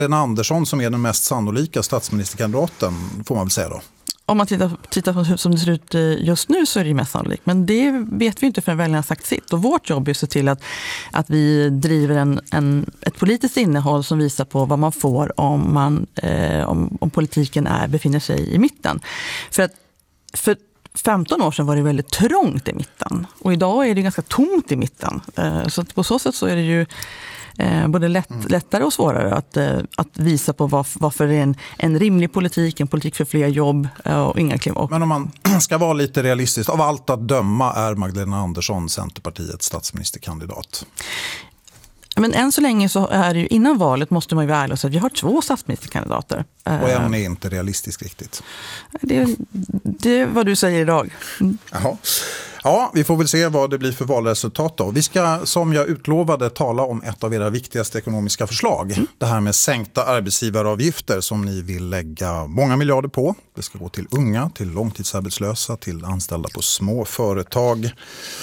Magdalena Andersson som är den mest sannolika statsministerkandidaten, får man väl säga då. Om man tittar på som det ser ut just nu så är det ju mest sannolikt. Men det vet vi inte förrän väljarna sagt sitt. Och vårt jobb är att se till att vi driver ett politiskt innehåll som visar på vad man får om politiken befinner sig i mitten. För 15 år sedan var det väldigt trångt i mitten. Och idag är det ganska tomt i mitten. Så på så sätt så är det ju både lättare och svårare att visa på varför det är en rimlig politik, en politik för fler jobb och inga klimat. Men om man ska vara lite realistisk, av allt att döma är Magdalena Andersson Centerpartiets statsministerkandidat. Men än så länge så är det ju, innan valet måste man ju vara ärlig och säga att vi har 2 statsministerkandidater. Och en är inte realistisk riktigt. Det är vad du säger idag. Jaha. Ja, vi får väl se vad det blir för valresultat då. Vi ska, som jag utlovade, tala om ett av era viktigaste ekonomiska förslag. Det här med sänkta arbetsgivaravgifter som ni vill lägga många miljarder på. Det ska gå till unga, till långtidsarbetslösa, till anställda på små företag.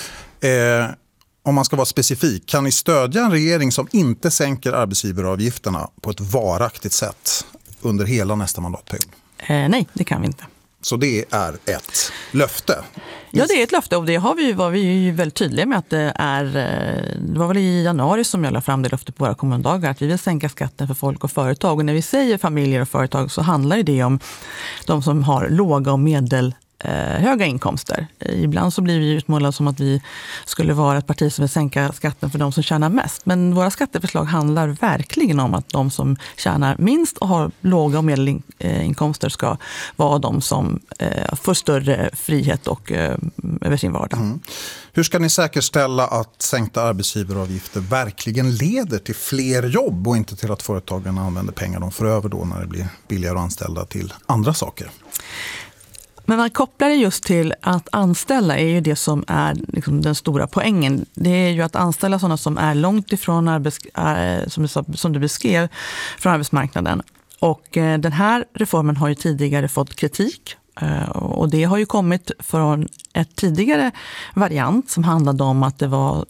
Om man ska vara specifik, kan ni stödja en regering som inte sänker arbetsgivaravgifterna på ett varaktigt sätt under hela nästa mandatperiod? Nej, det kan vi inte. Så det är ett löfte? Ja, det är ett löfte och det var vi ju väldigt tydliga med att det var väl i januari som jag la fram det löfte på våra kommundagar att vi vill sänka skatten för folk och företag. Och när vi säger familjer och företag så handlar det om de som har låga och höga inkomster. Ibland så blir vi utmålade som att vi skulle vara ett parti som vill sänka skatten för de som tjänar mest. Men våra skatteförslag handlar verkligen om att de som tjänar minst och har låga och medelinkomster ska vara de som får större frihet och över sin vardag. Mm. Hur ska ni säkerställa att sänkta arbetsgivaravgifter verkligen leder till fler jobb och inte till att företagen använder pengar de får över då när det blir billigare att anställa till andra saker? Men man kopplar det just till att anställa är ju det som är liksom den stora poängen. Det är ju att anställa sådana som är långt ifrån som du beskrev, från arbetsmarknaden. Och den här reformen har ju tidigare fått kritik. Och det har ju kommit från ett tidigare variant som handlade om att det var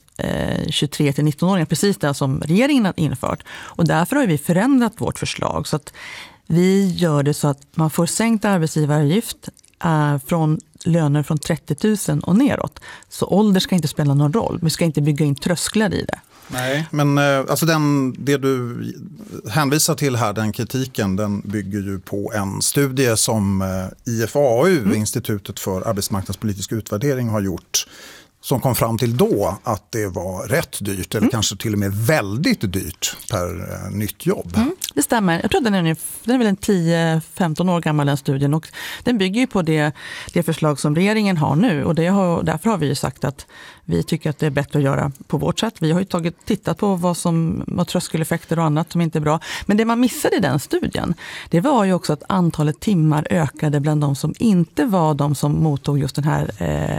23 till 19-åringar, precis det som regeringen har infört. Och därför har vi förändrat vårt förslag så att vi gör det så att man får sänkt arbetsgivaravgift från löner från 30 000 och neråt. Så ålder ska inte spela någon roll. Vi ska inte bygga in trösklar i det. Nej, men alltså det du hänvisar till här, den kritiken, den bygger ju på en studie som IFAU, Institutet för arbetsmarknadspolitisk utvärdering, har gjort. Som kom fram till då att det var rätt dyrt eller kanske till och med väldigt dyrt per nytt jobb. Det stämmer. Jag tror att den är väl en 10-15 år gammal den studien och den bygger ju på det förslag som regeringen har nu och därför har vi ju sagt att vi tycker att det är bättre att göra på vårt sätt. Vi har ju tittat på vad tröskeleffekter och annat som inte är bra. Men det man missade i den studien, det var ju också att antalet timmar ökade bland de som inte var de som mottog just den här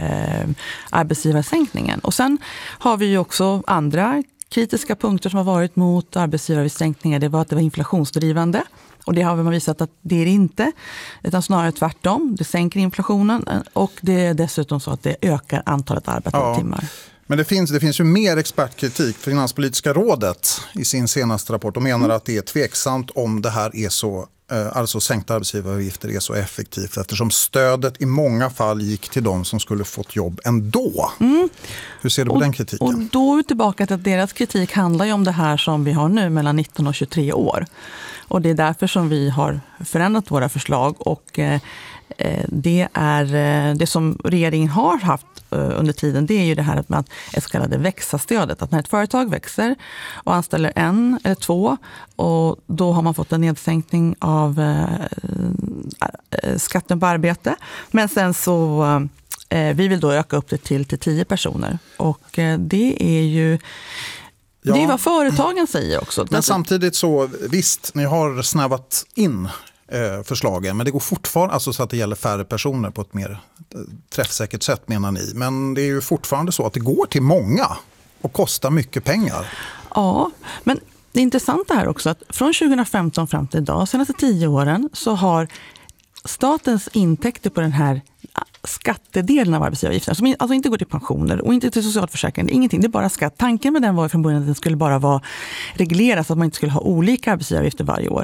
arbetsgivarsänkningen. Och sen har vi ju också andra kritiska punkter som har varit mot arbetsgivarsänkningar. Det var att det var inflationsdrivande. Och det har man visat att det är det inte, utan snarare tvärtom. Det sänker inflationen och det är dessutom så att det ökar antalet arbetade timmar. Men det finns ju mer expertkritik. Finanspolitiska rådet i sin senaste rapport och menar att det är tveksamt om det här är så, alltså sänkta arbetsgivaravgifter är så effektivt eftersom stödet i många fall gick till de som skulle fått jobb ändå. Hur ser du på den kritiken? Och då är vi tillbaka till att deras kritik handlar ju om det här som vi har nu mellan 19 och 23 år. Och det är därför som vi har förändrat våra förslag och det är det som regeringen har haft under tiden, det är ju det här med ett så kallade växa-stödet. Att när ett företag växer och anställer 1 eller 2 och då har man fått en nedsänkning av skatten på arbete. Men sen så vi vill då öka upp det till 10 personer och det är ju det är vad företagen säger också. Men samtidigt så, visst, ni har snävat in förslagen, men det går fortfarande alltså så att det gäller färre personer på ett mer träffsäkert sätt menar ni. Men det är ju fortfarande så att det går till många och kostar mycket pengar. Ja, men det intressanta här också att från 2015 fram till idag, senaste 10 åren, så har statens intäkter på den här skattedelen av arbetsgivaravgiften, som alltså inte går till pensioner och inte till socialförsäkring, ingenting, det är bara skatt. Tanken med den var från början att den skulle bara vara reglerad så att man inte skulle ha olika arbetsgivaravgifter varje år.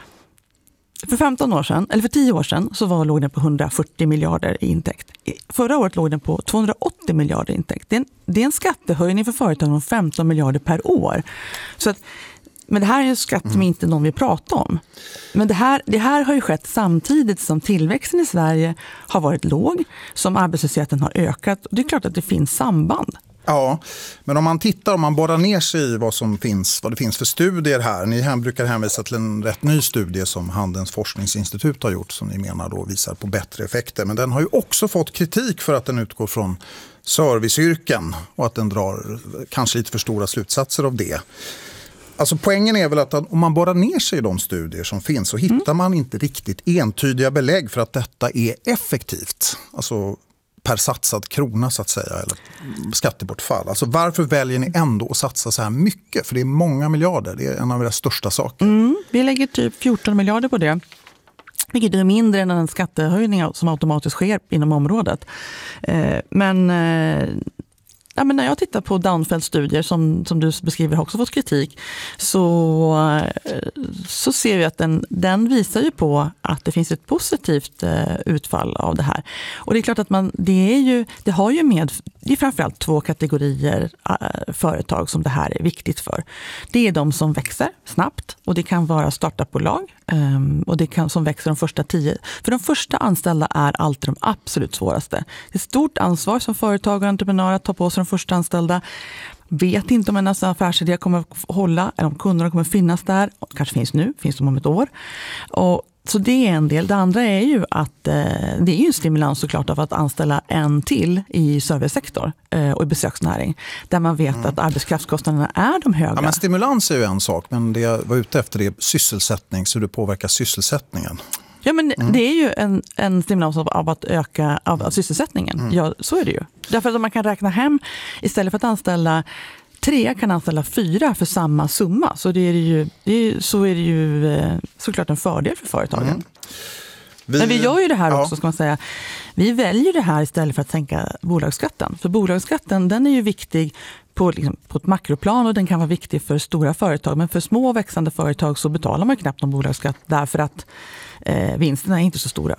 För 15 år sedan, eller för 10 år sedan, så låg den på 140 miljarder i intäkt. Förra året låg den på 280 miljarder i intäkt. Det är en skattehöjning för företagen om 15 miljarder per år. Så att, men det här är en skatt som inte någon vill prata om. Men det här har ju skett samtidigt som tillväxten i Sverige har varit låg, som arbetslösheten har ökat. Och det är klart att det finns samband. Ja, men om man borrar ner sig i vad det finns för studier här. Ni brukar hänvisa till en rätt ny studie som Handelns forskningsinstitut har gjort som ni menar då visar på bättre effekter. Men den har ju också fått kritik för att den utgår från serviceyrken och att den drar kanske lite för stora slutsatser av det. Alltså poängen är väl att om man borrar ner sig i de studier som finns så hittar man inte riktigt entydiga belägg för att detta är effektivt. Alltså per satsad krona så att säga, eller skattebortfall. Alltså varför väljer ni ändå att satsa så här mycket? För det är många miljarder, det är en av era största saker. Vi lägger typ 14 miljarder på det. Vilket är mindre än en skattehöjning som automatiskt sker inom området. Men när jag tittar på Downfelds studier som du beskriver har också fått kritik så ser vi att den visar ju på att det finns ett positivt utfall av det här. Och det är klart att det är framförallt 2 kategorier företag som det här är viktigt för. Det är de som växer snabbt och det kan vara startupbolag och det kan som växer de första 10. För de första anställda är alltid de absolut svåraste. Det är ett stort ansvar som företag och entreprenörer att ta på sig de första anställda. Vet inte om en affärsidé kommer att hålla eller om kunderna kommer att finnas där. Kanske finns de om ett år. Så det är en del. Det andra är ju att det är ju en stimulans såklart av att anställa en till i servicesektor och i besöksnäring. Där man vet att arbetskraftskostnaderna är de höga. Ja, men stimulans är ju en sak, men det jag var ute efter är sysselsättning, så det påverkar sysselsättningen. Ja, men det är ju en stimulans av att öka av sysselsättningen. Ja, så är det ju. Därför att man kan räkna hem, istället för att anställa 3 kan anställa 4 för samma summa. Så är det ju såklart en fördel för företagen. Men vi gör ju det här också, ska man säga. Vi väljer det här istället för att sänka bolagsskatten. För bolagsskatten, den är ju viktig på ett makroplan och den kan vara viktig för stora företag. Men för små och växande företag så betalar man knappt någon bolagsskatt därför att vinsterna är inte så stora.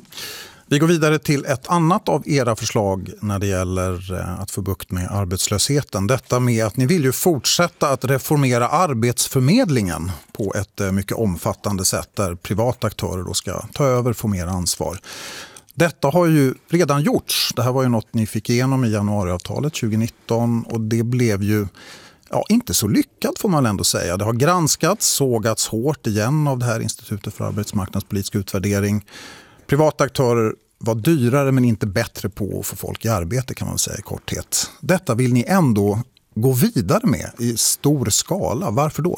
Vi går vidare till ett annat av era förslag när det gäller att få bukt med arbetslösheten. Detta med att ni vill ju fortsätta att reformera arbetsförmedlingen på ett mycket omfattande sätt där privata aktörer då ska ta över, få mer ansvar. Detta har ju redan gjorts. Det här var ju något ni fick igenom i januariavtalet 2019 och det blev ju inte så lyckat får man ändå säga. Det har granskats, sågats hårt igen av det här Institutet för arbetsmarknadspolitisk utvärdering. Privata aktörer var dyrare men inte bättre på att få folk i arbete kan man säga i korthet. Detta vill ni ändå gå vidare med i stor skala. Varför då?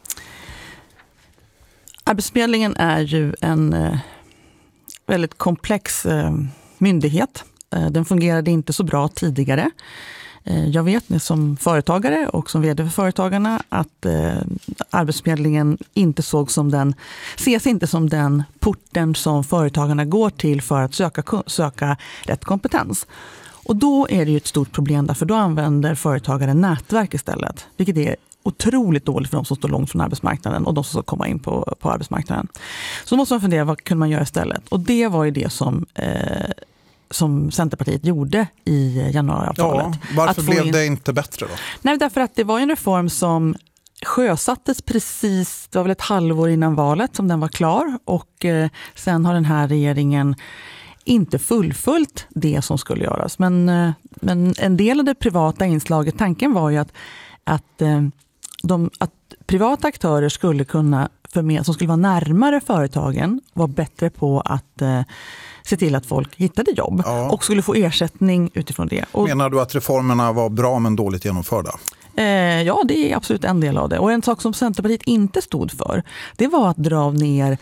Arbetsförmedlingen är ju en väldigt komplex myndighet. Den fungerade inte så bra tidigare. Jag vet som företagare och som vd för företagarna att Arbetsförmedlingen inte ses inte som den porten som företagarna går till för att söka rätt kompetens. Och då är det ju ett stort problem därför då använder företagare nätverk istället. Vilket är otroligt dåligt för de som står långt från arbetsmarknaden och de som ska komma in på arbetsmarknaden. Så då måste man fundera, vad kunde man göra istället? Och det var ju det som Centerpartiet gjorde i januariavtalet. Ja, varför blev det inte bättre då? Nej, därför att det var en reform som sjösattes precis, det var väl ett halvår innan valet som den var klar och sen har den här regeringen inte fullföljt det som skulle göras. Men en del av det privata inslaget, tanken var ju att privata aktörer skulle kunna som skulle vara närmare företagen var bättre på att se till att folk hittade jobb och skulle få ersättning utifrån det. Menar du att reformerna var bra men dåligt genomförda? Ja, det är absolut en del av det. Och en sak som Centerpartiet inte stod för, det var att dra ner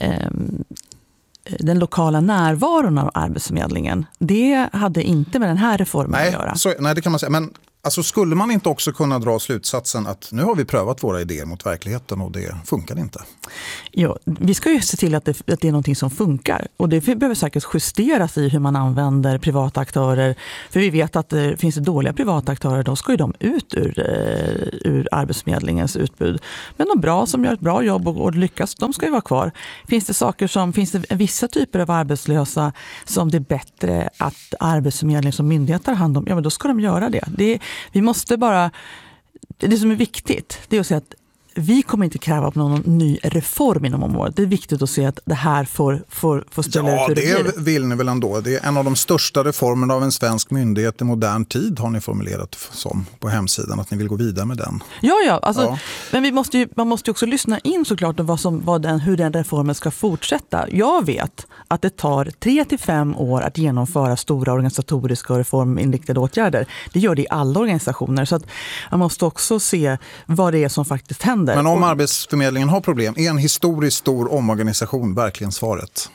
den lokala närvaron av Arbetsförmedlingen. Det hade inte med den här reformen att göra. Nej, det kan man säga. Men Alltså skulle man inte också kunna dra slutsatsen att nu har vi prövat våra idéer mot verkligheten och det funkar inte? Ja, vi ska ju se till att det är någonting som funkar. Och det behöver säkert justeras i hur man använder privata aktörer. För vi vet att det finns dåliga privata aktörer, då ska ju de ut ur Arbetsförmedlingens utbud. Men de bra som gör ett bra jobb och lyckas, de ska ju vara kvar. Finns det vissa typer av arbetslösa som det är bättre att Arbetsförmedlingen som myndighet tar hand om, ja men då ska de göra det. Vi måste bara, det som är viktigt, det är att säga att vi kommer inte kräva på någon ny reform inom området. Det är viktigt att se att det här får ställa ut hur det blir. Det vill ni väl ändå. Det är en av de största reformerna av en svensk myndighet i modern tid, har ni formulerat som på hemsidan, att ni vill gå vidare med den. Ja. Men man måste ju också lyssna in såklart hur den reformen ska fortsätta. Jag vet att det tar 3 till 5 år att genomföra stora organisatoriska och reforminriktade åtgärder. Det gör det i alla organisationer. Så att man måste också se vad det är som faktiskt händer. Men om Arbetsförmedlingen har problem, är en historiskt stor omorganisation verkligen svaret?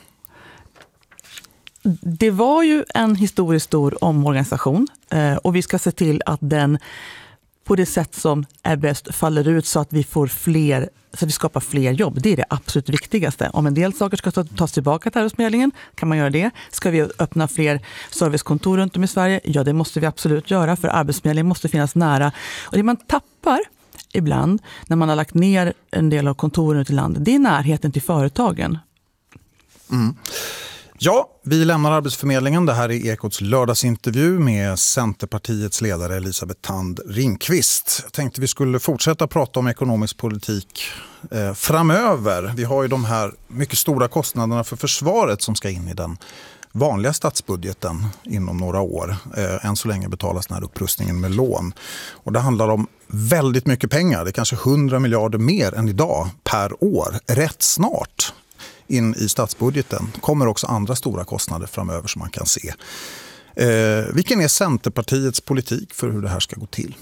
Det var ju en historiskt stor omorganisation och vi ska se till att den på det sätt som är bäst faller ut så att vi får så att vi skapar fler jobb. Det är det absolut viktigaste. Om en del saker ska tas tillbaka till Arbetsförmedlingen, kan man göra det. Ska vi öppna fler servicekontor runt om i Sverige? Ja, det måste vi absolut göra, för Arbetsförmedlingen måste finnas nära. Och det man tappar ibland när man har lagt ner en del av kontoren ute i landet, det är närheten till företagen. Mm. Ja, vi lämnar Arbetsförmedlingen. Det här är Ekots lördagsintervju med Centerpartiets ledare Elisabeth Thand Ringqvist. Jag tänkte vi skulle fortsätta prata om ekonomisk politik framöver. Vi har ju de här mycket stora kostnaderna för försvaret som ska in i den vanliga statsbudgeten inom några år. Än så länge betalas den här upprustningen med lån. Och det handlar om väldigt mycket pengar. Det är kanske 100 miljarder mer än idag per år. Rätt snart in i statsbudgeten kommer också andra stora kostnader framöver som man kan se. Vilken är Centerpartiets politik för hur det här ska gå till?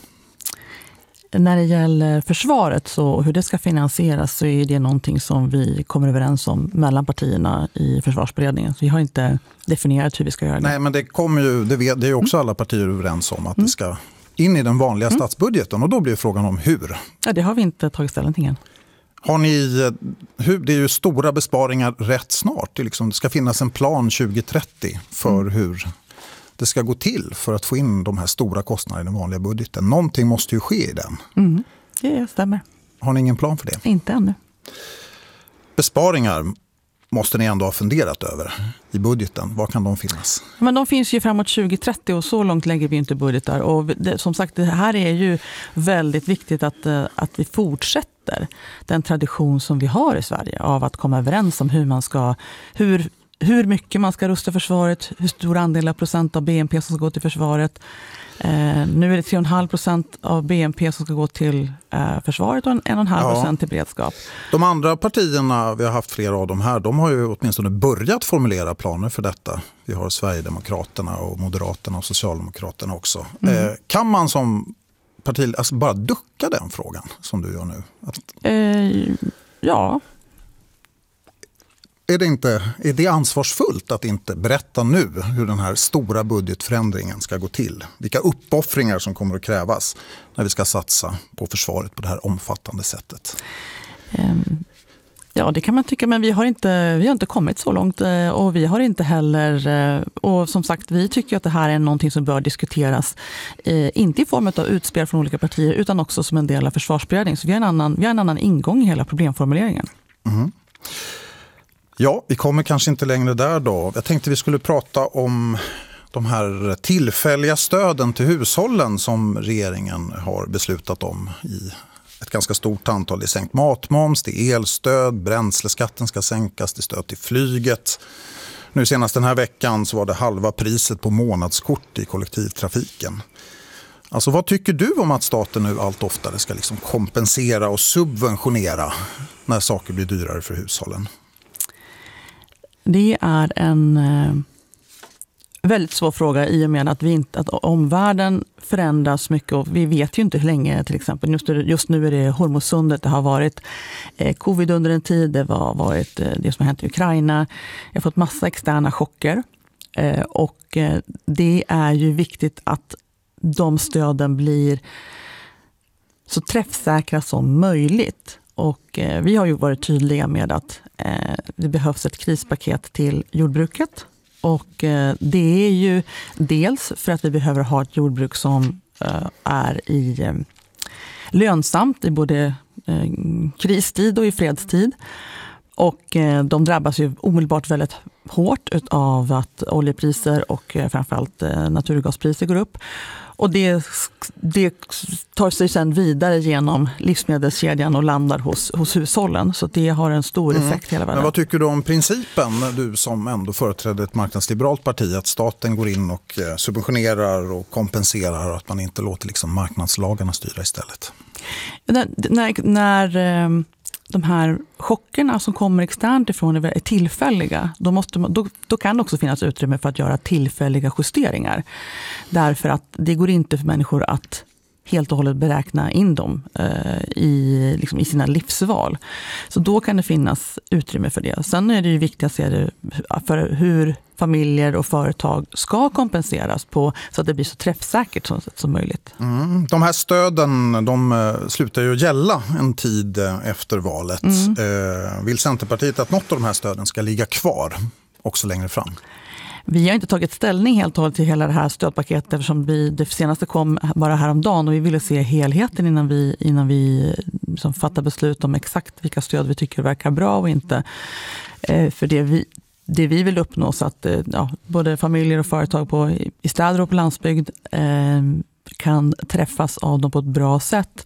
När det gäller försvaret och hur det ska finansieras, så är det någonting som vi kommer överens om mellan partierna i försvarsberedningen. Så vi har inte definierat hur vi ska göra det. Nej, men det är ju också alla partier överens om att det ska in i den vanliga statsbudgeten, och då blir frågan om hur. Ja, det har vi inte tagit ställning till än. Det är ju stora besparingar rätt snart. Det ska finnas en plan 2030 för hur det ska gå till för att få in de här stora kostnaderna i den vanliga budgeten. Någonting måste ju ske i den. Det stämmer. Har ni ingen plan för det? Inte ännu. Besparingar måste ni ändå ha funderat över i budgeten. Var kan de finnas? Men de finns ju framåt 2030 och så långt lägger vi inte budgetar. Och som sagt, det här är ju väldigt viktigt att vi fortsätter den tradition som vi har i Sverige av att komma överens om hur mycket man ska rusta försvaret, hur stor andel av procent av BNP som ska gå till försvaret. Nu är det 3,5% av BNP som ska gå till försvaret och 1,5% till beredskap. De andra partierna, vi har haft flera av dem här, de har ju åtminstone börjat formulera planer för detta. Vi har Sverigedemokraterna och Moderaterna och Socialdemokraterna också. Kan man som parti bara ducka den frågan som du gör nu? Ja. Är det ansvarsfullt att inte berätta nu hur den här stora budgetförändringen ska gå till? Vilka uppoffringar som kommer att krävas när vi ska satsa på försvaret på det här omfattande sättet? Ja, det kan man tycka, men vi har inte kommit så långt, och vi har inte heller, och som sagt, vi tycker att det här är någonting som bör diskuteras, inte i form av utspel från olika partier utan också som en del av försvarsberedningen. Så vi har en annan ingång i hela problemformuleringen. Ja, vi kommer kanske inte längre där då. Jag tänkte vi skulle prata om de här tillfälliga stöden till hushållen som regeringen har beslutat om i ett ganska stort antal. Det är sänkt matmoms, det är elstöd, bränsleskatten ska sänkas, det är stöd till flyget. Nu senast den här veckan så var det halva priset på månadskort i kollektivtrafiken. Alltså vad tycker du om att staten nu allt oftare ska kompensera och subventionera när saker blir dyrare för hushållen? Det är en väldigt svår fråga i och med att omvärlden förändras mycket, och vi vet ju inte hur länge, till exempel. Just nu är det Hormuzsundet, det har varit covid under en tid, det har varit det som har hänt i Ukraina. Jag har fått massa externa chocker, och det är ju viktigt att de stöden blir så träffsäkra som möjligt. Och vi har ju varit tydliga med att det behövs ett krispaket till jordbruket. Och det är ju dels för att vi behöver ha ett jordbruk som är lönsamt i både kristid och i fredstid. Och de drabbas ju omedelbart väldigt hårt av att oljepriser och framförallt naturgaspriser går upp. Och det tar sig sedan vidare genom livsmedelskedjan och landar hos hushållen. Så det har en stor effekt hela världen. Men vad tycker du om principen, du som ändå företräder ett marknadsliberalt parti, att staten går in och subventionerar och kompenserar och att man inte låter liksom marknadslagarna styra istället? När de här chockerna som kommer externt ifrån är tillfälliga, då kan det också finnas utrymme för att göra tillfälliga justeringar. Därför att det går inte för människor att helt och hållet beräkna in dem i sina livsval. Så då kan det finnas utrymme för det. Sen är det ju viktigt att se det för hur familjer och företag ska kompenseras på så att det blir så träffsäkert som möjligt. De här stöden, de slutar ju gälla en tid efter valet. Vill Centerpartiet att något av de här stöden ska ligga kvar också längre fram? Vi har inte tagit ställning helt och hållet till hela det här stödpaketet eftersom det senaste kom bara häromdagen och vi ville se helheten innan vi fattar beslut om exakt vilka stöd vi tycker verkar bra och inte. För det vi vill uppnå så att både familjer och företag i städer och på landsbygd kan träffas av dem på ett bra sätt.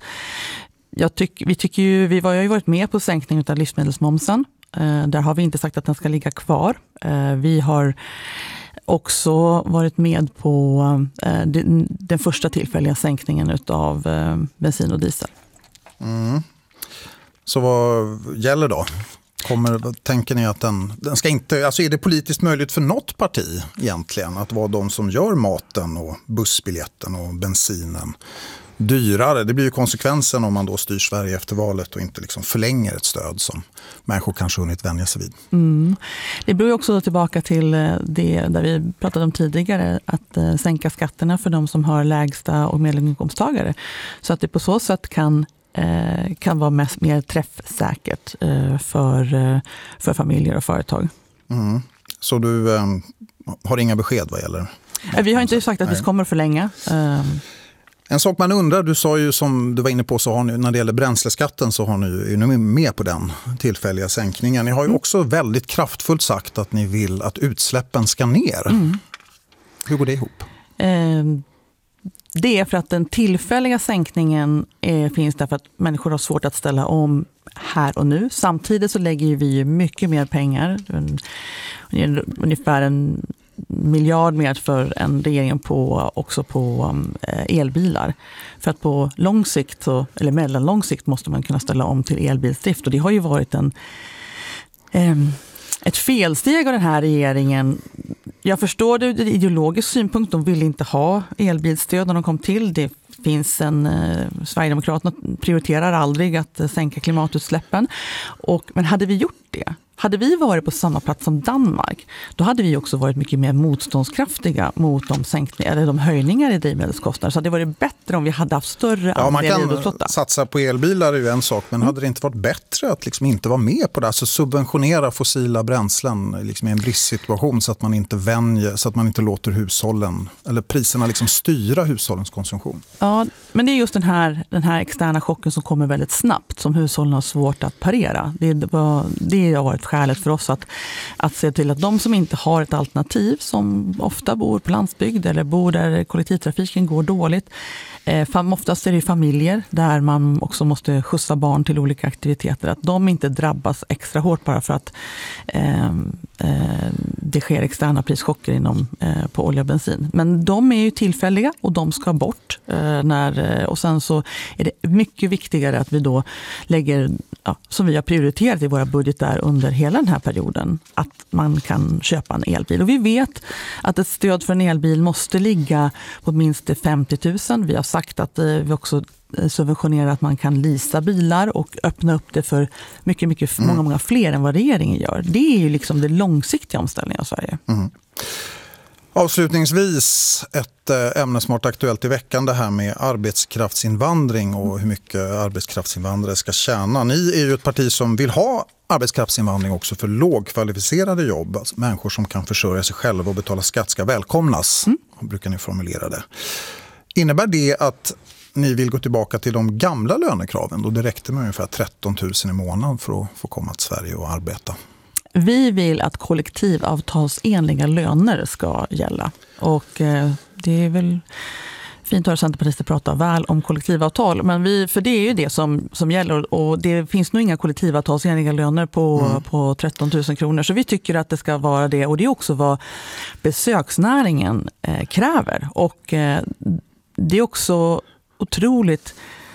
Vi har ju varit med på sänkning av livsmedelsmomsen. Där har vi inte sagt att den ska ligga kvar. Vi har också varit med på den första tillfälliga sänkningen av bensin och diesel. Så vad gäller då? Tänker ni att den ska inte, alltså är det politiskt möjligt för något parti egentligen att vara de som gör maten och bussbiljetten och bensinen dyrare? Det blir ju konsekvensen om man då styr Sverige efter valet och inte liksom förlänger ett stöd som människor kanske hunnit vänja sig vid. Det beror ju också tillbaka till det där vi pratade om tidigare, att sänka skatterna för de som har lägsta och medelinkomsttagare. Så att det på så sätt kan vara mer träffsäkert för familjer och företag. Så du har inga besked vad gäller? Vi har inte sagt att vi kommer förlänga. En sak man undrar, du sa ju som du var inne på, så har ni, när det gäller bränsleskatten så är ni med på den tillfälliga sänkningen. Ni har ju också väldigt kraftfullt sagt att ni vill att utsläppen ska ner. Hur går det ihop? Det är för att den tillfälliga sänkningen finns därför att människor har svårt att ställa om här och nu. Samtidigt så lägger vi ju mycket mer pengar, ungefär 1 miljard mer för en regering också på elbilar. För att på lång sikt, eller mellanlång sikt, måste man kunna ställa om till elbilsdrift. Och det har ju varit ett felsteg av den här regeringen. Jag förstår det ur ideologisk synpunkt. De vill inte ha elbilstöd när de kom till. Det finns Sverigedemokraterna prioriterar aldrig att sänka klimatutsläppen. Men hade vi gjort det, hade vi varit på samma plats som Danmark, då hade vi också varit mycket mer motståndskraftiga mot de höjningar i drivmedelskostnader. Så det hade varit bättre om vi hade haft större andel i man kan satsa på elbilar är ju en sak, men hade det inte varit bättre att liksom inte vara med på det? Alltså subventionera fossila bränslen liksom i en bristsituation så att man inte vänjer, så att man inte låter hushållen eller priserna liksom styra hushållens konsumtion. Ja, men det är just den här externa chocken som kommer väldigt snabbt, som hushållen har svårt att parera. Det har varit skälet för oss att se till att de som inte har ett alternativ, som ofta bor på landsbygd eller bor där kollektivtrafiken går dåligt, oftast är det familjer där man också måste skjutsa barn till olika aktiviteter, att de inte drabbas extra hårt bara för att det sker externa prischocker på olja och bensin. Men de är ju tillfälliga och de ska bort. Och sen så är det mycket viktigare att vi då lägger, som vi har prioriterat i våra budgetar under hela den här perioden, att man kan köpa en elbil. Och vi vet att ett stöd för en elbil måste ligga på minst 50 000. Vi har sagt att vi också subventionerar att man kan leasa bilar och öppna upp det för många fler än vad regeringen gör. Det är ju liksom det långsiktiga omställningen av Sverige. Avslutningsvis ett ämne som varit aktuellt i veckan, det här med arbetskraftsinvandring och hur mycket arbetskraftsinvandrare ska tjäna. Ni är ju ett parti som vill ha arbetskraftsinvandring också för lågkvalificerade jobb. Alltså människor som kan försörja sig själva och betala skatt ska välkomnas, brukar ni formulera det. Innebär det att ni vill gå tillbaka till de gamla lönekraven då det räckte med ungefär 13 000 i månaden för att få komma till Sverige och arbeta? Vi vill att kollektivavtalsenliga löner ska gälla. Och det är väl fint att höra centerpartister prata väl om kollektivavtal. Men för det är ju det som gäller. Och det finns nog inga kollektivavtalsenliga löner på 13 000 kronor. Så vi tycker att det ska vara det. Och det är också vad besöksnäringen kräver. Och det är också otroligt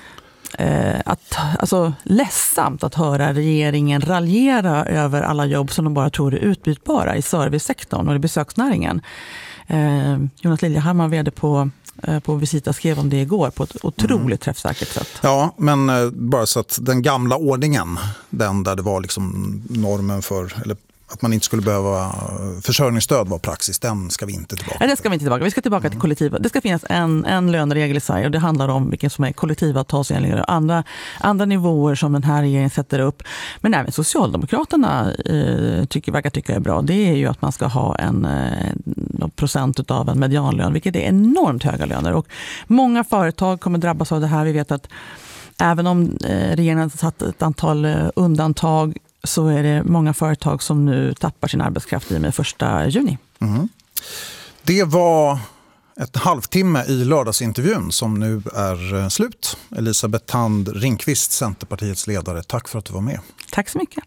ledsamt att höra regeringen raljera över alla jobb som de bara tror är utbytbara i servicesektorn och i besöksnäringen. Jonas Liljehammar, vd på Visita, skrev om det igår på ett otroligt träffsäkert sätt. Ja, men bara så att den gamla ordningen, den där det var liksom normen för, eller att man inte skulle behöva försörjningsstöd var praxis, den ska vi inte tillbaka. Nej, det ska vi inte tillbaka. Vi ska tillbaka till kollektiv. Det ska finnas en löneregel i Sverige och det handlar om vilken som är kollektivavtalsenliga och andra nivåer som den här regeringen sätter upp. Men även Socialdemokraterna verkar tycka är bra. Det är ju att man ska ha en procent av en medianlön, vilket är enormt höga löner. Och många företag kommer drabbas av det här. Vi vet att även om regeringen har satt ett antal undantag så är det många företag som nu tappar sin arbetskraft i med 1 juni. Det var ett halvtimme i lördagsintervjun som nu är slut. Elisabeth Thand Ringqvist, Centerpartiets ledare. Tack för att du var med. Tack så mycket.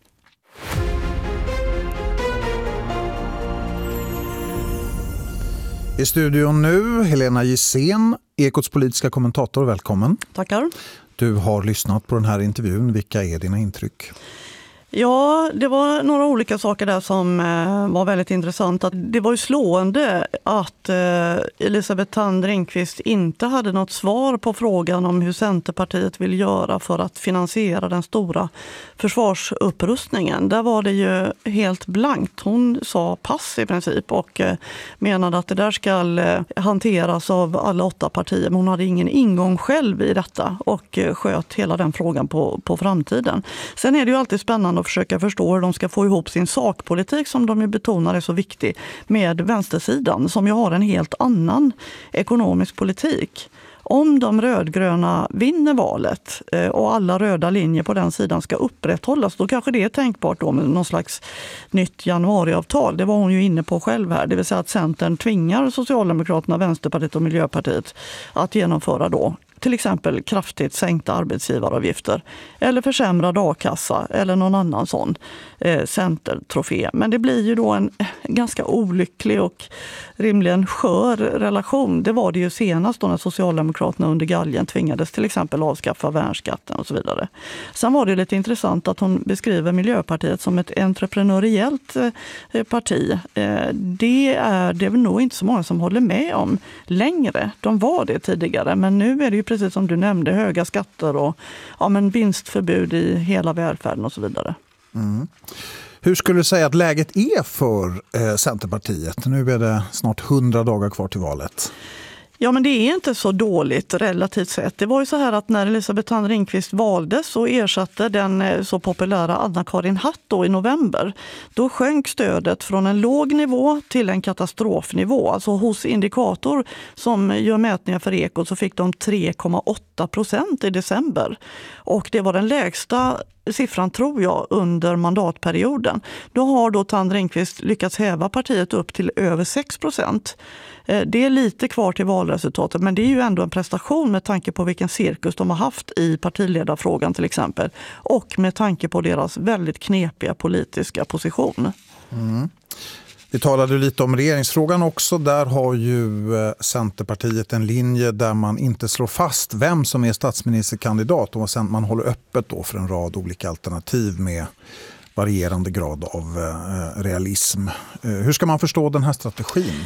I studion nu, Helena Gissén, Ekots politiska kommentator. Välkommen. Tackar. Du har lyssnat på den här intervjun. Vilka är dina intryck? Ja, det var några olika saker där som var väldigt intressanta. Det var ju slående att Elisabeth Thand Ringqvist inte hade något svar på frågan om hur Centerpartiet vill göra för att finansiera den stora försvarsupprustningen. Där var det ju helt blankt. Hon sa pass i princip och menade att det där ska hanteras av alla 8 partier. Men hon hade ingen ingång själv i detta och sköt hela den frågan på framtiden. Sen är det ju alltid spännande att försöka förstå hur de ska få ihop sin sakpolitik som de ju betonar är så viktig med vänstersidan som ju har en helt annan ekonomisk politik. Om de rödgröna vinner valet och alla röda linjer på den sidan ska upprätthållas, då kanske det är tänkbart då med någon slags nytt januariavtal. Det var hon ju inne på själv här. Det vill säga att Centern tvingar Socialdemokraterna, Vänsterpartiet och Miljöpartiet att genomföra då till exempel kraftigt sänkta arbetsgivaravgifter eller försämrad a-kassa eller någon annan sån centertrofé. Men det blir ju då en ganska olycklig och rimligen skör relation. Det var det ju senast då när Socialdemokraterna under galgen tvingades till exempel avskaffa värnskatten och så vidare. Sen var det lite intressant att hon beskriver Miljöpartiet som ett entreprenöriellt parti. Det är väl nog inte så många som håller med om längre. De var det tidigare, men nu är det ju precis som du nämnde, höga skatter och vinstförbud i hela välfärden och så vidare. Hur skulle du säga att läget är för Centerpartiet? Nu är det snart 100 dagar kvar till valet. Ja, men det är inte så dåligt relativt sett. Det var ju så här att när Elisabeth Thand Ringqvist valdes så ersatte den så populära Anna-Karin Hatt då i november. Då sjönk stödet från en låg nivå till en katastrofnivå. Alltså hos Indikator som gör mätningar för Ekot så fick de 3,8% i december. Och det var den lägsta siffran tror jag under mandatperioden. Då har då Thand Ringqvist lyckats häva partiet upp till över 6%. Det är lite kvar till valresultatet, men det är ju ändå en prestation med tanke på vilken cirkus de har haft i partiledarfrågan till exempel. Och med tanke på deras väldigt knepiga politiska position. Vi talade lite om regeringsfrågan också. Där har ju Centerpartiet en linje där man inte slår fast vem som är statsministerkandidat. Och sen man håller öppet då för en rad olika alternativ med varierande grad av realism. Hur ska man förstå den här strategin?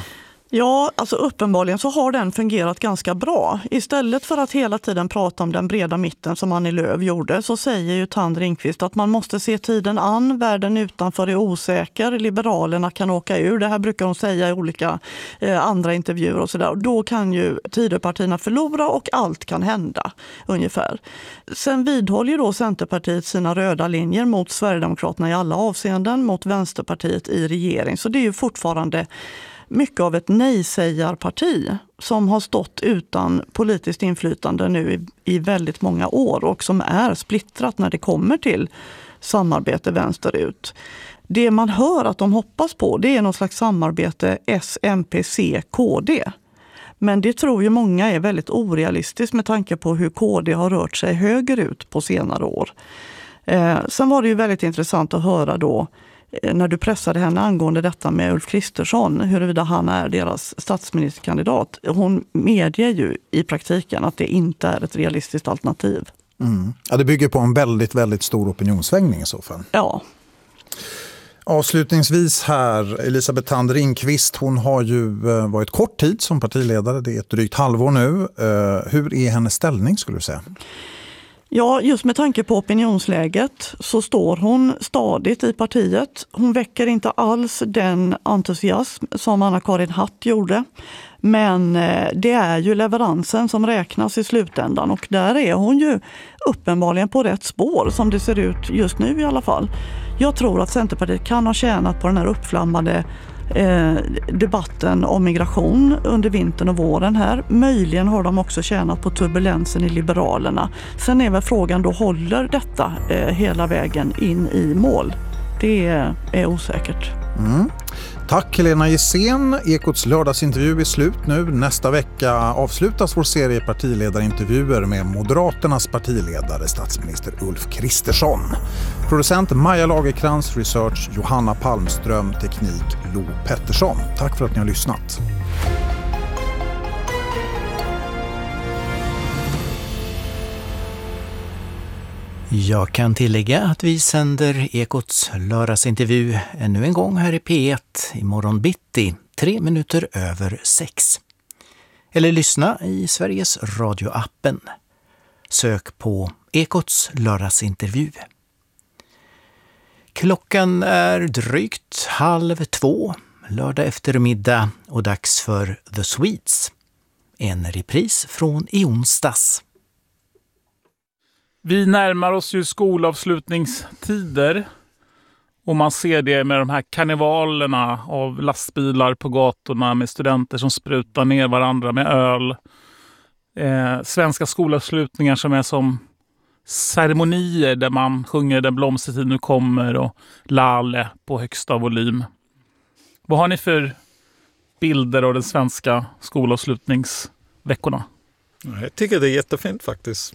Ja, alltså uppenbarligen så har den fungerat ganska bra. Istället för att hela tiden prata om den breda mitten som Annie Lööf gjorde, så säger ju Thand Ringqvist att man måste se tiden an, världen utanför är osäker, liberalerna kan åka ur. Det här brukar hon säga i olika andra intervjuer och sådär. Då kan ju Tidöpartierna förlora och allt kan hända ungefär. Sen vidhåller ju då Centerpartiet sina röda linjer mot Sverigedemokraterna i alla avseenden, mot Vänsterpartiet i regering. Så det är ju fortfarande mycket av ett nej-sägarparti som har stått utan politiskt inflytande nu i väldigt många år och som är splittrat när det kommer till samarbete vänsterut. Det man hör att de hoppas på, det är någon slags samarbete S, MP, C, KD. Men det tror ju många är väldigt orealistiskt med tanke på hur KD har rört sig högerut på senare år. Sen var det ju väldigt intressant att höra då när du pressade henne angående detta med Ulf Kristersson, huruvida han är deras statsministerkandidat. Hon medger ju i praktiken att det inte är ett realistiskt alternativ. Mm. Ja, det bygger på en väldigt, väldigt stor opinionssvängning i så fall. Ja. Avslutningsvis här, Elisabeth Thand Ringqvist, hon har ju varit kort tid som partiledare, det är ett drygt halvår nu. Hur är hennes ställning skulle du säga? Ja, just med tanke på opinionsläget så står hon stadigt i partiet. Hon väcker inte alls den entusiasm som Anna-Karin Hatt gjorde. Men det är ju leveransen som räknas i slutändan och där är hon ju uppenbarligen på rätt spår som det ser ut just nu i alla fall. Jag tror att Centerpartiet kan ha tjänat på den här uppflammade debatten om migration under vintern och våren här. Möjligen har de också tjänat på turbulensen i Liberalerna. Sen är väl frågan då, håller detta hela vägen in i mål? Det är osäkert. Mm. Tack Helena Gissén. Ekots lördagsintervju är slut nu. Nästa vecka avslutas vår serie partiledarintervjuer med Moderaternas partiledare statsminister Ulf Kristersson. Producent Maja Lagerkrans, research Johanna Palmström, teknik Lo Pettersson. Tack för att ni har lyssnat. Jag kan tillägga att vi sänder Ekots lördagsintervju ännu en gång här i P1 imorgon bitti 6:03. Eller lyssna i Sveriges radioappen. Sök på Ekots lördagsintervju. Klockan är drygt 1:30 lördag eftermiddag och dags för The Swedes. En repris från i onsdags. Vi närmar oss ju skolavslutningstider och man ser det med de här karnevalerna av lastbilar på gatorna med studenter som sprutar ner varandra med öl. Svenska skolavslutningar som är som ceremonier där man sjunger Den blomstertid nu kommer och Lale på högsta volym. Vad har ni för bilder av den svenska skolavslutningsveckorna? Jag tycker det är jättefint faktiskt.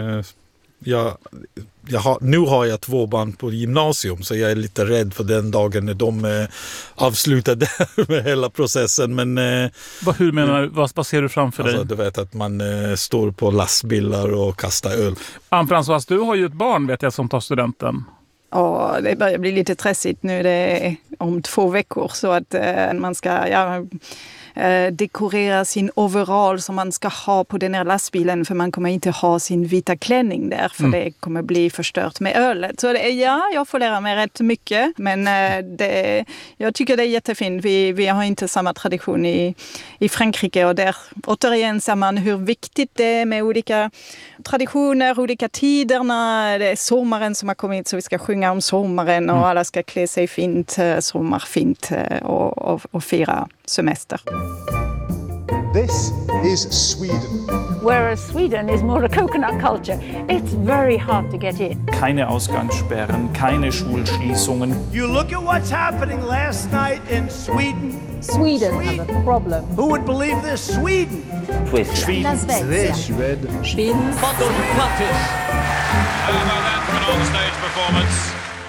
Nu har jag 2 barn på gymnasium så jag är lite rädd för den dagen när de avslutade med hela processen. Men, hur menar du? Vad ser du framför dig? Du vet att man står på lastbilar och kastar öl. Ann-Françoise, du har ju ett barn vet jag som tar studenten. Ja, det börjar bli lite stressigt nu. Det är om 2 veckor så att man ska dekorera sin overall som man ska ha på den här lastbilen för man kommer inte ha sin vita klänning där för det kommer bli förstört med ölet. Så jag får lära mig rätt mycket men jag tycker det är jättefint. Vi har inte samma tradition i Frankrike och där återigen ser man hur viktigt det är med olika traditioner, olika tiderna. Det är sommaren som har kommit så vi ska sjunga om sommaren och alla ska klä sig fint, sommarfint och fira semester. This is Sweden. Whereas Sweden is more a coconut culture. It's very hard to get in. Keine Ausgangssperren, keine Schulschließungen. You look at what's happening last night in Sweden. Sweden have a problem. Who would believe this? Sweden. Sweden. Sweden. Fantastiskt. How about that for an on-stage performance?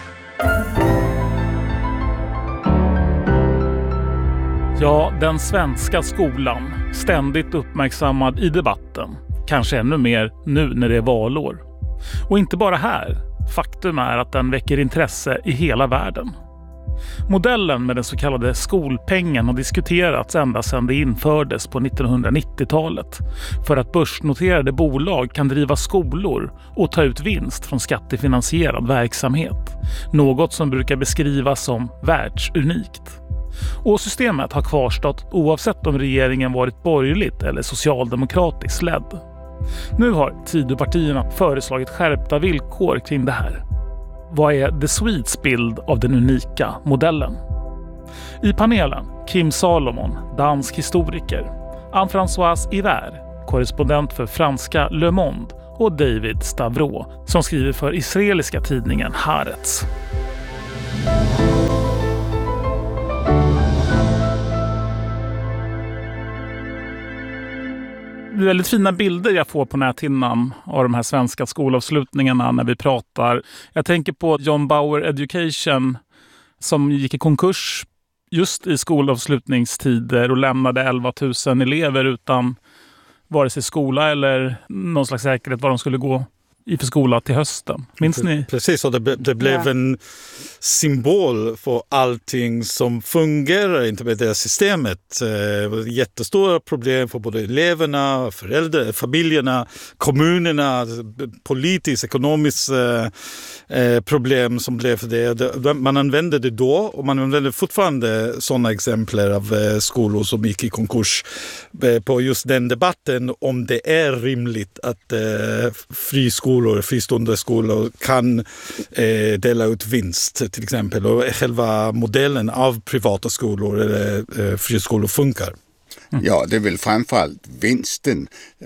Ja, den svenska skolan, ständigt uppmärksammad i debatten. Kanske ännu mer nu när det är valår. Och inte bara här. Faktum är att den väcker intresse i hela världen. Modellen med den så kallade skolpengen har diskuterats ända sedan det infördes på 1990-talet för att börsnoterade bolag kan driva skolor och ta ut vinst från skattefinansierad verksamhet. Något som brukar beskrivas som världsunikt. Och systemet har kvarstått oavsett om regeringen varit borgerligt eller socialdemokratiskt ledd. Nu har Tidöpartierna föreslagit skärpta villkor kring det här. Vad är The Swedes bild av den unika modellen? I panelen Kim Salomon, dansk historiker, Anne-Françoise Hiver, korrespondent för franska Le Monde och David Stavro som skriver för israeliska tidningen Haaretz. Det är väldigt fina bilder jag får på näthinnan av de här svenska skolavslutningarna när vi pratar. Jag tänker på John Bauer Education som gick i konkurs just i skolavslutningstider och lämnade 11 000 elever utan vare sig skola eller någon slags säkerhet var de skulle gå i för skola till hösten. Minns ni? Precis, och det blev en symbol för allting som fungerar inte med det systemet. Jättestora problem för både eleverna, föräldrar, familjerna, kommunerna, politiskt, ekonomiskt problem som blev det. Man använde det då och man använder fortfarande sådana exempel av skolor som gick i konkurs på just den debatten om det är rimligt att fristående skolor kan dela ut vinst till exempel och själva modellen av privata skolor eller friskolor funkar. Ja, det är väl framförallt vinsten.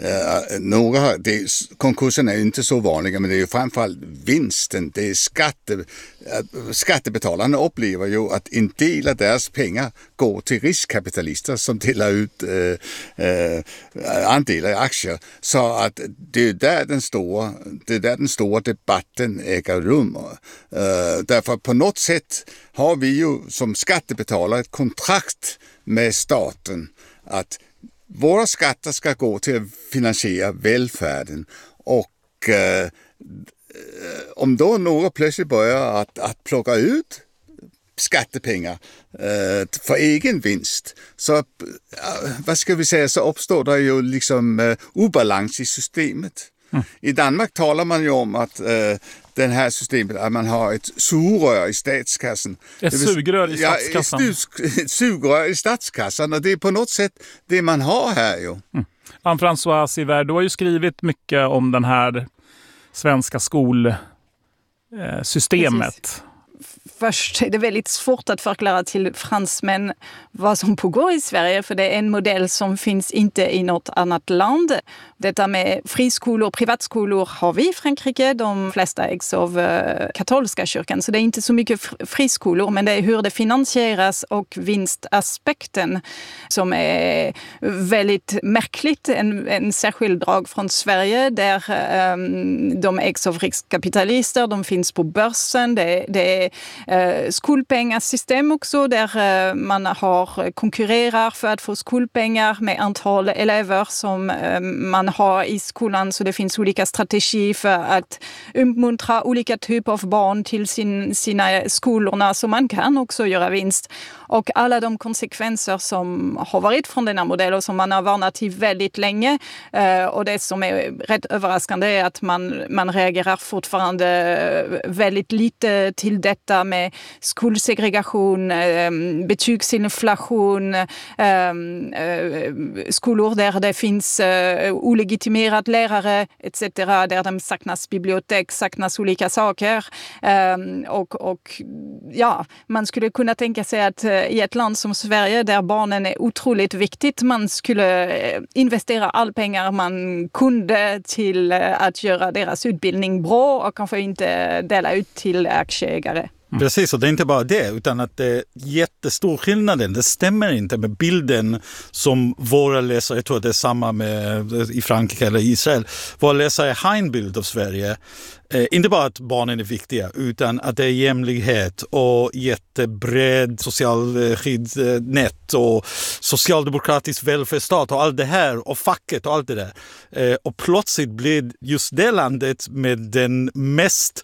Konkursen är ju inte så vanliga, men det är ju framförallt vinsten. Det är skattebetalarna upplever ju att en del av deras pengar går till riskkapitalister som delar ut andelar i aktier. Så att det är där den stora debatten äger rum. Därför på något sätt har vi ju som skattebetalare ett kontrakt med staten att våra skatter ska gå till att finansiera välfärden och om då några plötsligt börjar att plocka ut skattepengar för egen vinst så vad ska vi säga, så uppstår det ju liksom obalans i systemet. I Danmark talar man ju om att den här systemet att man har ett sugrör i statskassan. Ett sugrör i statskassan. Ett sugrör i statskassan och det är på något sätt det man har här ju. Anne-Françoise Hiver, du har ju skrivit mycket om den här svenska skolsystemet. Först är det väldigt svårt att förklara till fransmän vad som pågår i Sverige, för det är en modell som finns inte i något annat land. Detta med friskolor och privatskolor har vi i Frankrike. De flesta ägs av katolska kyrkan, så det är inte så mycket friskolor, men det är hur det finansieras och vinstaspekten som är väldigt märkligt. En särskild drag från Sverige där de ägs av riskkapitalister, de finns på börsen. Det är skolpengasystem också där man konkurrerar för att få skolpengar med antal elever som man har i skolan, så det finns olika strategier för att uppmuntra olika typer av barn till sina skolorna så man kan också göra vinst. Och alla de konsekvenser som har varit från den här modellen och som man har varnat i väldigt länge och det som är rätt överraskande är att man reagerar fortfarande väldigt lite till detta med skolsegregation, betygsinflation, skolor där det finns olegitimerad lärare etc. där det saknas bibliotek, saknas olika saker. Och ja, man skulle kunna tänka sig att i ett land som Sverige där barnen är otroligt viktigt, man skulle investera all pengar man kunde till att göra deras utbildning bra och kanske inte dela ut till aktieägare. Precis, och det är inte bara det utan att det är jättestor skillnaden. Det stämmer inte med bilden som våra läsare, jag tror att det är samma med i Frankrike eller Israel. Våra läsare har en bild av Sverige. Inte bara att barnen är viktiga utan att det är jämlikhet och jättebred social skyddsnät och socialdemokratisk välfärdsstat och allt det här och facket och allt det där. Och plötsligt blir just det landet med den mest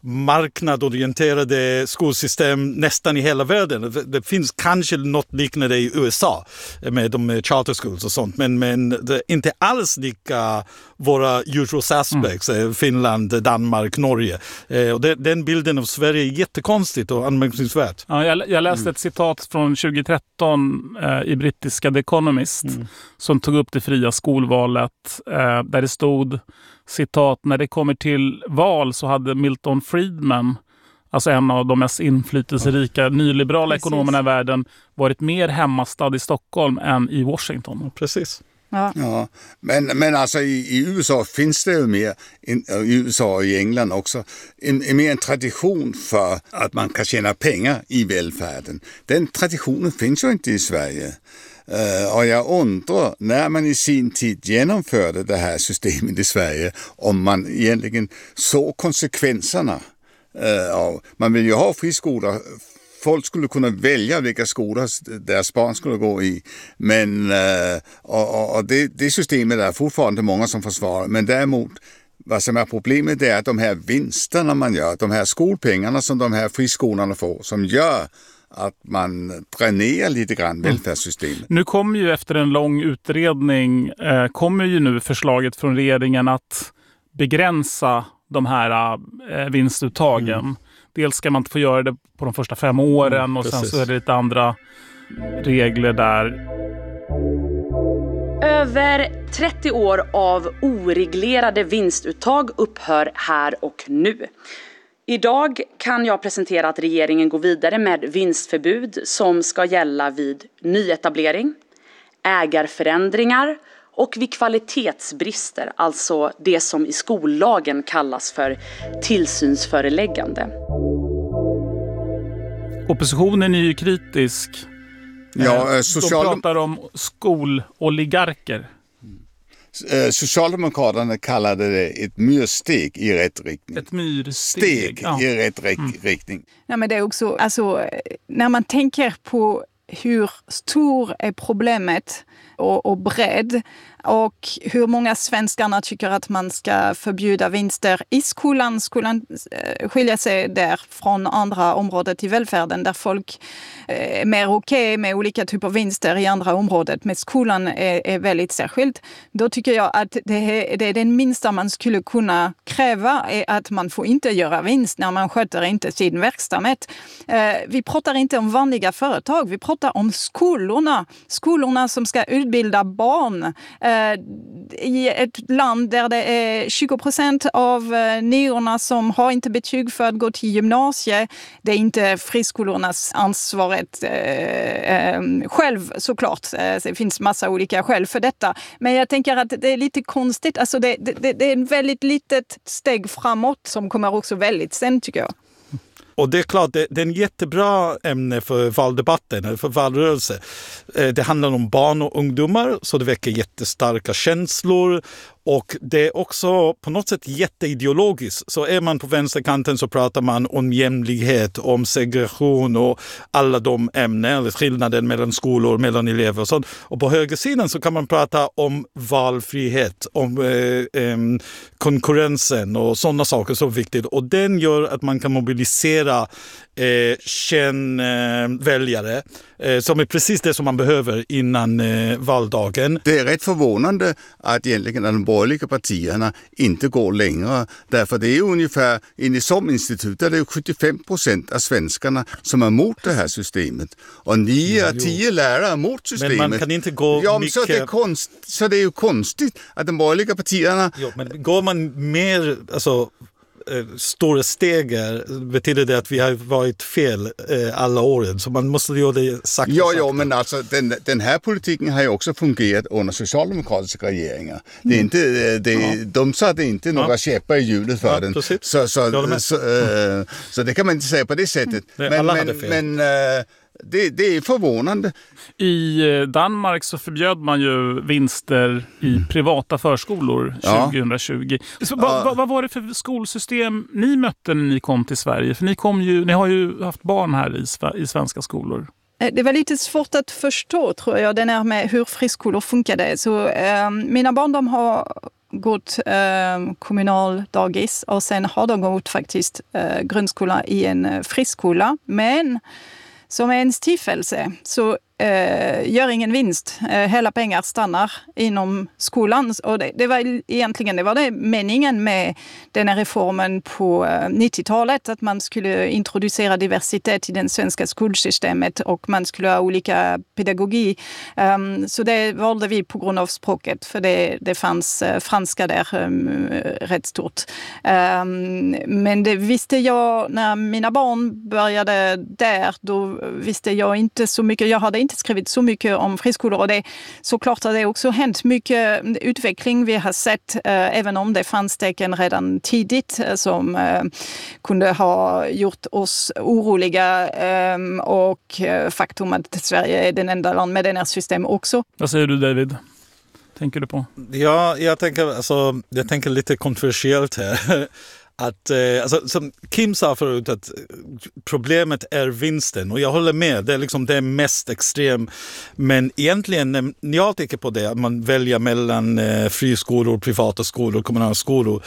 marknadsorienterade skolsystem nästan i hela världen. Det finns kanske något liknande i USA med de charter schools och sånt, men det är inte alls lika våra usual suspects, Finland, Danmark, Norge. Och den bilden av Sverige är jättekonstigt och anmärkningsvärt. Ja, jag läste ett citat från 2013 i brittiska The Economist som tog upp det fria skolvalet där det stod citat: när det kommer till val så hade Milton Friedman, alltså en av de mest inflytelserika nyliberala ekonomerna i världen, varit mer hemmastad i Stockholm än i Washington. Precis. Ja, men alltså i USA finns det ju mer, i USA och i England också, mer en tradition för att man kan tjäna pengar i välfärden. Den traditionen finns ju inte i Sverige. Och jag undrar, när man i sin tid genomförde det här systemet i Sverige, om man egentligen såg konsekvenserna av. Man vill ju ha friskolor. Folk skulle kunna välja vilka skolor deras barn skulle gå i. Men och det systemet är fortfarande många som försvarar. Men däremot, vad som är problemet är att de här vinsterna man gör, de här skolpengarna som de här friskolorna får, som gör att man dränerar lite grann välfärdssystemet. Nu kommer ju efter en lång utredning kommer ju nu förslaget från regeringen att begränsa de här vinstuttagen. Dels ska man inte få göra det på de första 5 åren och sen så är det lite andra regler där. Över 30 år av oreglerade vinstuttag upphör här och nu. Idag kan jag presentera att regeringen går vidare med vinstförbud som ska gälla vid nyetablering, ägarförändringar och vid kvalitetsbrister, alltså det som i skollagen kallas för tillsynsföreläggande. Oppositionen är ju kritisk. Ja, de pratar om skololigarker. Socialdemokraterna kallade det ett myrsteg i rätt riktning. Ett myrsteg i rätt riktning. Ja, men det är också, alltså, när man tänker på hur stor är problemet och bredd och hur många svenskarna tycker att man ska förbjuda vinster i skolan. Skolan skiljer sig där från andra områden i välfärden där folk är mer okej med olika typer av vinster i andra områden. Men skolan är väldigt särskilt. Då tycker jag att det är den minsta man skulle kunna kräva är att man får inte göra vinst när man sköter inte sin verksamhet. Vi pratar inte om vanliga företag, vi pratar om skolorna. Skolorna som ska utbilda barn i ett land där det är 20% av 9-åringarna som har inte betyg för att gå till gymnasiet. Det är inte friskolornas ansvaret själv såklart. Det finns massa olika skäl för detta. Men jag tänker att det är lite konstigt. Alltså det är en väldigt litet steg framåt som kommer också väldigt sen tycker jag. Och det är klart, det är en jättebra ämne för valdebatten, eller för valrörelse. Det handlar om barn och ungdomar, så det väcker jättestarka känslor. Och det är också på något sätt jätteideologiskt. Så är man på vänsterkanten så pratar man om jämlikhet, om segregation och alla de ämnen, eller skillnaden mellan skolor, mellan elever och sånt. Och på högersidan så kan man prata om valfrihet, om konkurrensen och sådana saker som är viktigt. Och den gör att man kan mobilisera väljare som är precis det som man behöver innan valdagen. Det är rätt förvånande att egentligen de borgerliga partierna inte går längre. Därför det är ungefär, enligt SOM-institutet, det är 75% av svenskarna som är emot det här systemet. Och 9 av 10 lärare är emot systemet. Men man kan inte gå mycket... Så det är ju konstigt att de borgerliga partierna... Jo, men går man mer... Alltså, stora steg betyder det att vi har varit fel alla åren. Så man måste göra det sakta. Ja, men alltså den här politiken har ju också fungerat under socialdemokratiska regeringar. Det är inte, de satte inte några käppar i hjulet för den. Så det kan man inte säga på det sättet. Men det är förvånande. I Danmark så förbjöd man ju vinster i privata förskolor 2020. Vad var det för skolsystem ni mötte när ni kom till Sverige? För ni har ju haft barn här i svenska skolor. Det var lite svårt att förstå tror jag, den här med hur friskolor funkade. Så mina barn de har gått kommunal dagis och sen har de gått faktiskt grundskola i en friskola. Men som en stiftelse så gör ingen vinst. Hela pengar stannar inom skolan. Och det var meningen med den här reformen på 90-talet. Att man skulle introducera diversitet i det svenska skolsystemet och man skulle ha olika pedagogi. Så det valde vi på grund av språket. För det fanns franska där rätt stort. Men det visste jag när mina barn började där. Då visste jag inte så mycket. Jag hade inte skrivit så mycket om friskolor och det såklart har det också hänt mycket utveckling vi har sett även om det fanns tecken redan tidigt som kunde ha gjort oss oroliga och faktum att Sverige är den enda land med den här system också. Vad säger du David? Tänker du på? Ja, jag tänker lite kontroversiellt här. Att, som Kim sa förut, att problemet är vinsten och jag håller med, det är liksom det mest extrem, men egentligen när jag tänker på det, att man väljer mellan friskolor, privata skolor, kommunala skolor,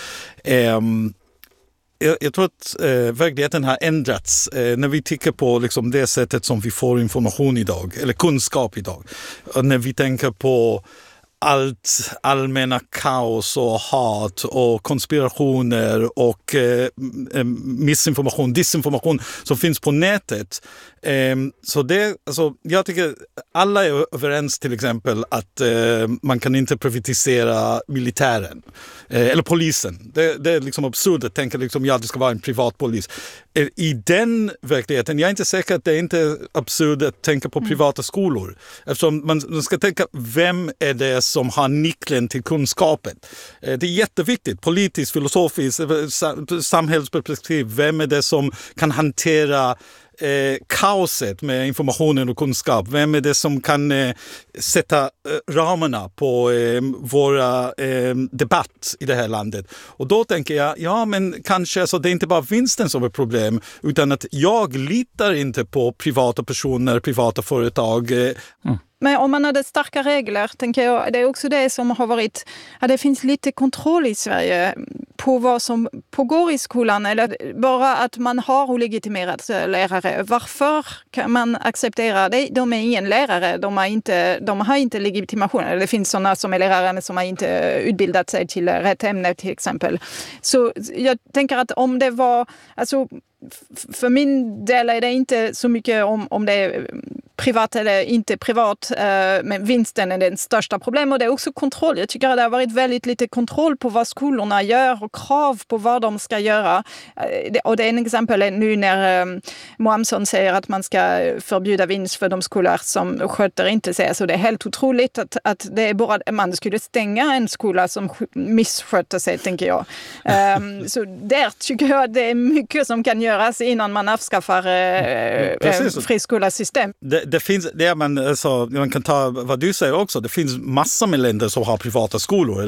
jag tror att verkligheten har ändrats när vi tittar på liksom det sättet som vi får information idag, eller kunskap idag, och när vi tänker på allt allmänna kaos och hat och konspirationer och missinformation, disinformation som finns på nätet. Så det, alltså, jag tycker alla är överens till exempel att man kan inte privatisera militären eller polisen. Det är liksom absurt att tänka liksom, det ska vara en privat polis. I den verkligheten, jag är inte säker att det är inte absurt att tänka på privata skolor. Eftersom man ska tänka, vem är det som har nyckeln till kunskapen? Det är jätteviktigt, politiskt, filosofiskt, samhällsperspektiv. Vem är det som kan hantera kaoset med informationen och kunskap? Vem är det som kan sätta ramarna på våra debatt i det här landet? Och då tänker jag, men kanske så det är inte bara vinsten som är problem, utan att jag litar inte på privata personer, privata företag. Men om man hade starka regler, tänker jag, det är också det som har varit, det finns lite kontroll i Sverige på vad som pågår i skolan, eller bara att man har olegitimerat lärare. Varför kan man acceptera det? De är ingen lärare, de har inte legitimation. Det finns sådana som är lärare som har inte utbildat sig till rätt ämne till exempel. Så jag tänker att om det var, alltså för min del är det inte så mycket om det är privat eller inte privat, men vinsten är det största problemet och det är också kontroll. Jag tycker att det har varit väldigt lite kontroll på vad skolorna gör och krav på vad de ska göra. Och det är en exempel nu när Moamson säger att man ska förbjuda vinst för de skolor som sköter inte sig. Så det är helt otroligt att det är bara man skulle stänga en skola som missköter sig, tänker jag. Så där tycker jag att det är mycket som kan göras innan man avskaffar friskolasystem. Det finns, man kan ta vad du säger också, det finns massor med länder som har privata skolor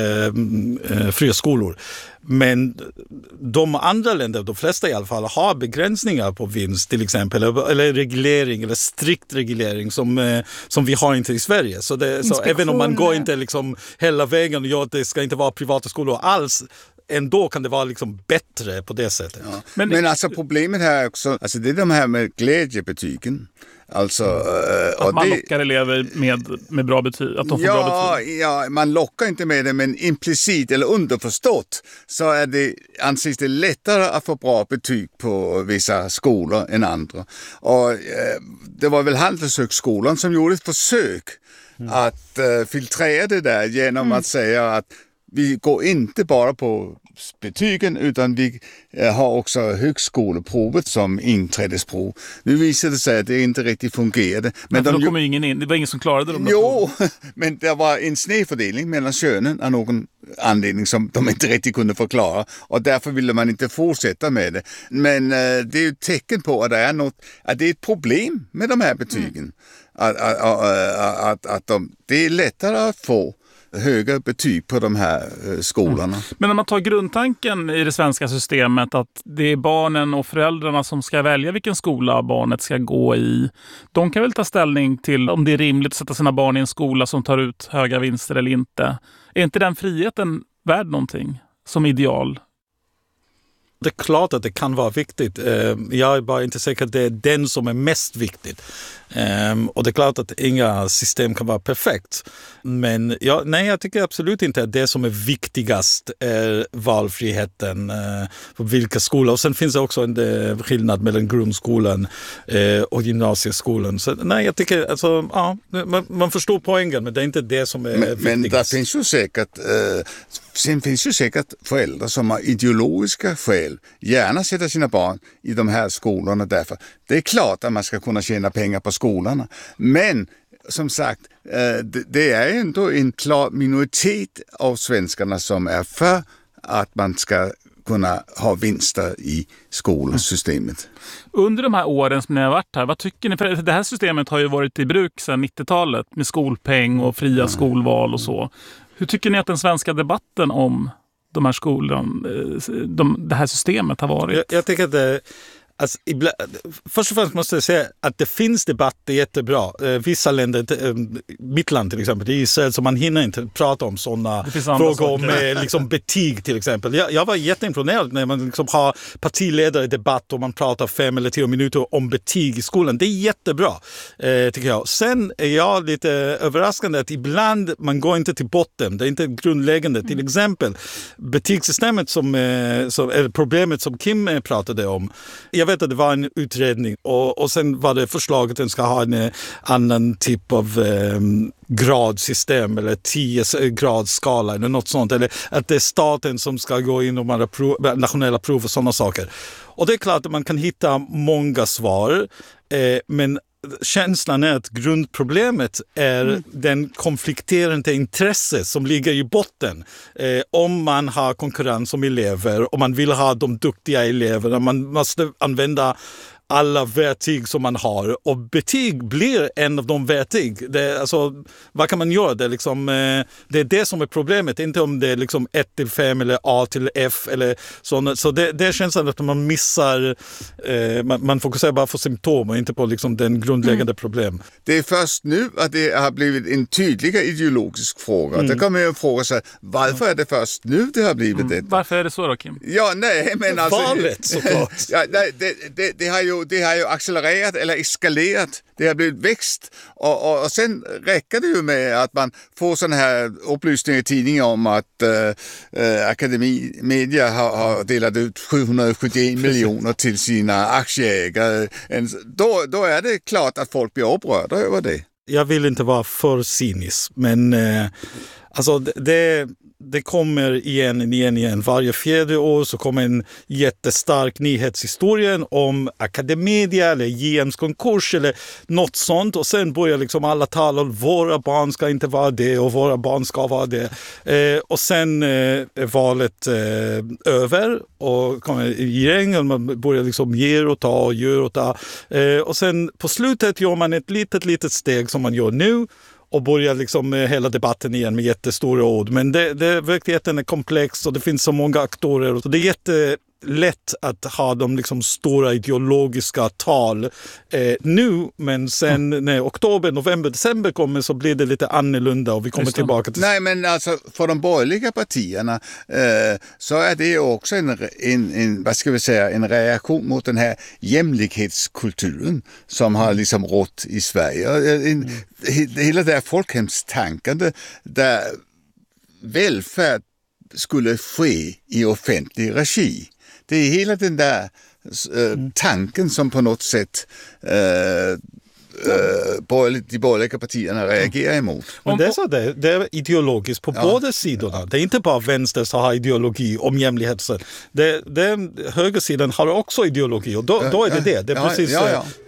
eller fria skolor. Men de andra länder, de flesta i alla fall, har begränsningar på vinst till exempel, eller reglering eller strikt reglering som vi har inte i Sverige. Så även om man går inte liksom hela vägen och gör att det ska inte vara privata skolor alls, ändå kan det vara liksom bättre på det sättet. Ja. Men alltså problemet här är också, alltså det är de här med glädjebetygen. Alltså, att man lockar elever med bra betyg, att de får bra betyg. Ja, man lockar inte med det, men implicit eller underförstått så anses det lättare att få bra betyg på vissa skolor än andra. Och det var väl Handelshögskolan som gjorde ett försök att filtrera det där genom att säga att vi går inte bara på betygen utan vi har också högskoleprovet som inträdesprov. Nu visade det sig att det inte riktigt fungerade. Men då kom ingen in. Det var ingen som klarade dem. Jo, men det var en snedfördelning mellan könen av någon anledning som de inte riktigt kunde förklara. Och därför ville man inte fortsätta med det. Men det är ju ett tecken på att det är ett problem med de här betygen. Att det är lättare att få höga betyg på de här skolorna. Men om man tar grundtanken i det svenska systemet att det är barnen och föräldrarna som ska välja vilken skola barnet ska gå i. De kan väl ta ställning till om det är rimligt att sätta sina barn i en skola som tar ut höga vinster eller inte. Är inte den friheten värd någonting som ideal? Det är klart att det kan vara viktigt. Jag är bara inte säker att det är den som är mest viktigt. Och det är klart att inga system kan vara perfekt. Men jag tycker absolut inte att det som är viktigast är valfriheten på vilka skolor. Och sen finns det också en skillnad mellan grundskolan och gymnasieskolan. Så nej, jag tycker alltså, man förstår poängen, men det är inte det som är viktigast. Men det finns ju säkert... Sen finns ju säkert föräldrar som har ideologiska skäl gärna sätter sina barn i de här skolorna därför. Det är klart att man ska kunna tjäna pengar på skolorna. Men som sagt, det är ändå en klar minoritet av svenskarna som är för att man ska kunna ha vinster i skolsystemet. Under de här åren som ni har varit här, vad tycker ni? För det här systemet har ju varit i bruk sedan 90-talet med skolpeng och fria skolval och så. Hur tycker ni att den svenska debatten om de här skolorna, det här systemet har varit? Jag tycker att det... Alltså, först och främst måste jag säga att det finns debatt, det är jättebra. Vissa länder, mitt land till exempel, det är Israel, så man hinner inte prata om sådana frågor om liksom betyg till exempel. Jag var jätteimponerad när man liksom har partiledare debatt och man pratar 5 eller 10 minuter om betyg i skolan. Det är jättebra, tycker jag. Sen är jag lite överraskande att ibland man går inte till botten. Det är inte grundläggande. Till exempel betygssystemet som är problemet som Kim pratade om. Jag vet att det var en utredning och sen var det förslaget att den ska ha en annan typ av gradsystem eller 10-gradsskala eller något sånt. Eller att det är staten som ska gå in och göra nationella prov och sådana saker. Och det är klart att man kan hitta många svar, men känslan är att grundproblemet är den konflikterande intresse som ligger i botten. Om man har konkurrens som elever och man vill ha de duktiga eleverna, man måste använda alla verktyg som man har och betyg blir en av de verktyg. Vad kan man göra? Det är det som är problemet, inte om det är 1-5 eller A till F eller sånt. Så det känns att man missar, man fokuserar bara på symptom och inte på den grundläggande problem. Det är först nu att det har blivit en tydligare ideologisk fråga. Det kommer ju en fråga sig, varför är det först nu det har blivit det? Varför är det så då, Kim? Ja, nej, men alltså... Valet såklart. Det har ju accelererat eller eskalerat. Det har blivit växt och sen räcker det ju med att man får sån här upplysningar i tidningen om att Akademi Media har delat ut 771 miljoner till sina aktieägare. Då är det klart att folk blir upprörda över det. Jag vill inte vara för cynisk, men alltså det kommer igen. Varje 4:e år så kommer en jättestark nyhetshistoria om Academedia eller JMs konkurs eller något sånt. Och sen börjar alla tala om våra barn ska inte vara det och våra barn ska vara det. Och sen är valet över och kommer regeringen och man börjar ge och ta och göra och ta. Och sen på slutet gör man ett litet steg som man gör nu. Och börjar hela debatten igen med jättestora ord. Men verkligheten är komplex och det finns så många aktorer. Och det är jättelätt att ha de stora ideologiska tal nu. Men sen när oktober, november, december kommer så blir det lite annorlunda och vi kommer tillbaka till... Nej, men alltså för de borgerliga partierna så är det också en reaktion mot den här jämlikhetskulturen som har rått i Sverige. Hela det här folkhemstankande där välfärd skulle ske i offentlig regi. Det är hela den där tanken som på något sätt de borgerliga partierna reagerar emot. Men det är så det är ideologiskt på båda sidorna. Det är inte bara vänster som har ideologi om jämlikhet. Högersidan har också ideologi och då är det. Det är precis...